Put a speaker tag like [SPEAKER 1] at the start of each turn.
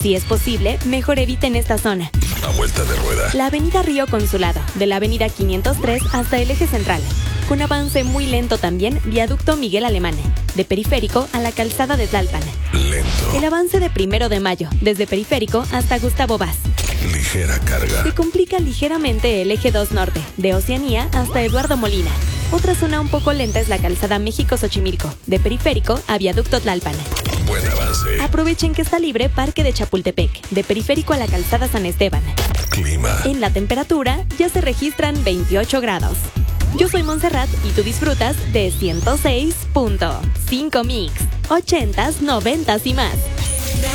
[SPEAKER 1] Si es posible, mejor eviten esta zona.
[SPEAKER 2] A vuelta de rueda.
[SPEAKER 1] La avenida Río Consulado, de la avenida 503 hasta el eje central. Con avance muy lento también, viaducto Miguel Alemán, de Periférico a la calzada de Tlalpan.
[SPEAKER 2] Lento.
[SPEAKER 1] El avance de 1 de mayo, desde Periférico hasta Gustavo Vaz.
[SPEAKER 2] Ligera carga.
[SPEAKER 1] Se complica ligeramente el eje 2 norte, de Oceanía hasta Eduardo Molina. Otra zona un poco lenta es la calzada México-Xochimilco, de Periférico a viaducto Tlalpan.
[SPEAKER 2] Buen avance.
[SPEAKER 1] Aprovechen que está libre Parque de Chapultepec, de Periférico a la calzada San Esteban.
[SPEAKER 2] Clima.
[SPEAKER 1] En la temperatura ya se registran 28 grados. Yo soy Montserrat y tú disfrutas de 106.5 Mix, 80s, 90s y más.